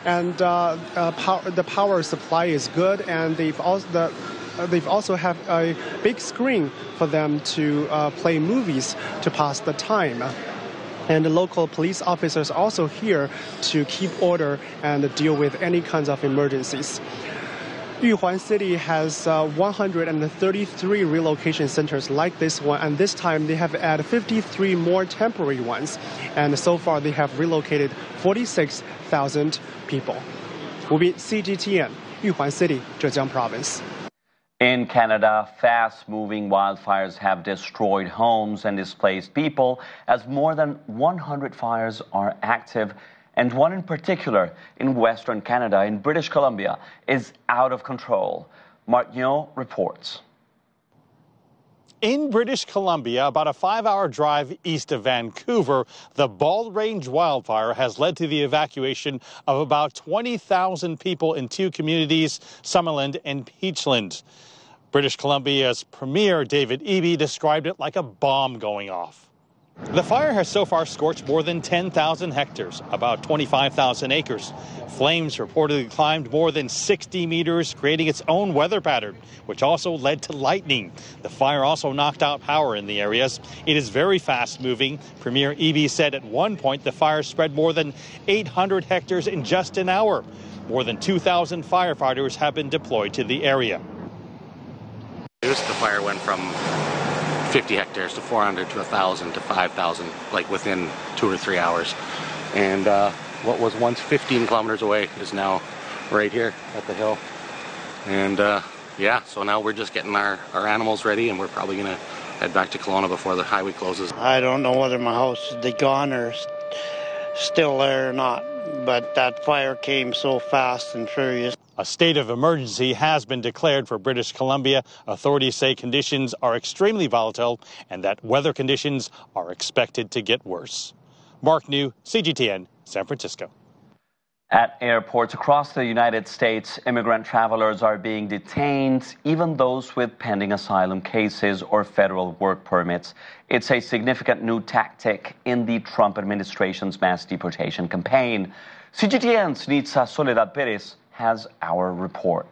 and the power supply is good, and they've also have a big screen for them to play movies to pass the time. And the local police officers are also here to keep order and deal with any kinds of emergencies. Yuhuan City has 133 relocation centers like this one, and this time they have added 53 more temporary ones. And so far they have relocated 46,000 people. 吴斌 CGTN 玉环 City 浙江 Province. In Canada, fast-moving wildfires have destroyed homes and displaced people as more than 100 fires are active, and one in particular in Western Canada, in British Columbia, is out of control. Mark Nyo reports. In British Columbia, about a 5-hour drive east of Vancouver, the Bald Range wildfire has led to the evacuation of about 20,000 people in two communities, Summerland and Peachland. British Columbia's Premier David Eby described it like a bomb going off. The fire has so far scorched more than 10,000 hectares, about 25,000 acres. Flames reportedly climbed more than 60 meters, creating its own weather pattern, which also led to lightning. The fire also knocked out power in the areas. It is very fast-moving. Premier Eby said at one point the fire spread more than 800 hectares in just an hour. More than 2,000 firefighters have been deployed to the area. The fire went from 50 hectares to 400 to 1,000 to 5,000, like within 2 or 3 hours. And what was once 15 kilometers away is now right here at the hill. And yeah, so now we're just getting our animals ready, and we're probably going to head back to Kelowna before the highway closes. I don't know whether my house is gone or still there or not, but that fire came so fast and furious. A state of emergency has been declared for British Columbia. Authorities say conditions are extremely volatile and that weather conditions are expected to get worse. Mark New, CGTN, San Francisco. At airports across the United States, immigrant travelers are being detained, even those with pending asylum cases or federal work permits. It's a significant new tactic in the Trump administration's mass deportation campaign. CGTN's Nitza Soledad Perez has our report.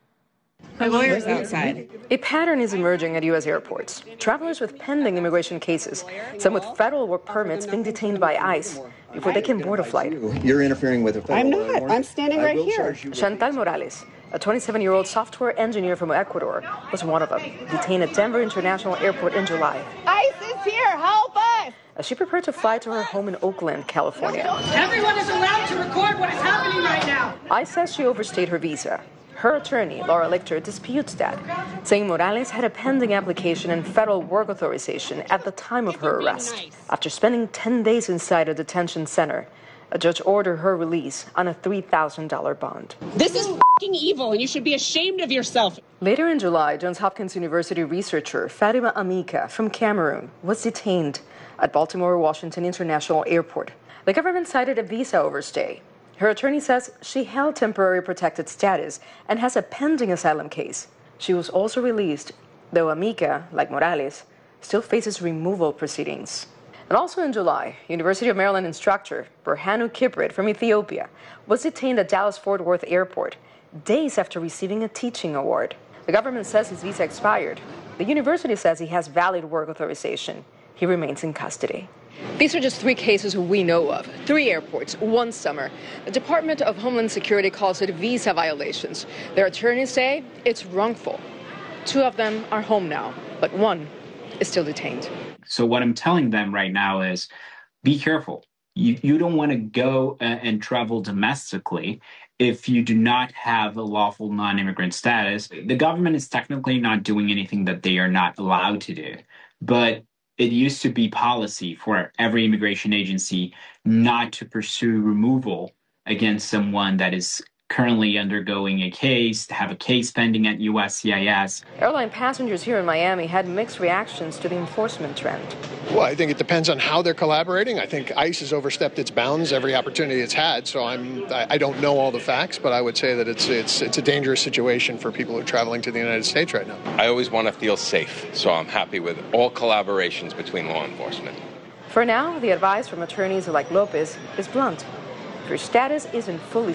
Her lawyer's outside. A pattern is emerging at U.S. airports. Travelers with pending immigration cases, some with federal work permits, being detained by ICE before they can board a flight. You're interfering with a federal I'm not. I'm standing right here. Chantal Morales, a 27-year-old software engineer from Ecuador, was one of them, detained at Denver International Airport in July. ICE is here. Help us! As she prepared to fly to her home in Oakland, California. Everyone is allowed to record what is happening right now. ICE says she overstayed her visa. Her attorney, Laura Lichter, disputes that, saying Morales had a pending application and federal work authorization at the time of her arrest. After spending 10 days inside a detention center, a judge ordered her release on a $3,000 bond. This is f***ing evil, and you should be ashamed of yourself. Later in July, Johns Hopkins University researcher Fatima Amika from Cameroon was detained at Baltimore-Washington International Airport. The government cited a visa overstay. Her attorney says she held temporary protected status and has a pending asylum case. She was also released, though Amika, like Morales, still faces removal proceedings. And also in July, University of Maryland instructor Berhanu Kibrit from Ethiopia was detained at Dallas-Fort Worth Airport days after receiving a teaching award. The government says his visa expired. The university says he has valid work authorization. He remains in custody. These are just 3 cases we know of. 3 airports, 1 summer. The Department of Homeland Security calls it visa violations. Their attorneys say it's wrongful. 2 of them are home now, but 1 is still detained. So what I'm telling them right now is be careful. You don't want to go and travel domestically if you do not have a lawful non-immigrant status. The government is technically not doing anything that they are not allowed to do. But it used to be policy for every immigration agency not to pursue removal against someone that is currently undergoing a case, to have a case pending at USCIS. Airline passengers here in Miami had mixed reactions to the enforcement trend. Well, I think it depends on how they're collaborating. I think ICE has overstepped its bounds every opportunity it's had, so I don't know all the facts, but I would say that it's a dangerous situation for people who are traveling to the United States right now. I always want to feel safe, so I'm happy with all collaborations between law enforcement. For now, the advice from attorneys like Lopez is blunt. If your status isn't fully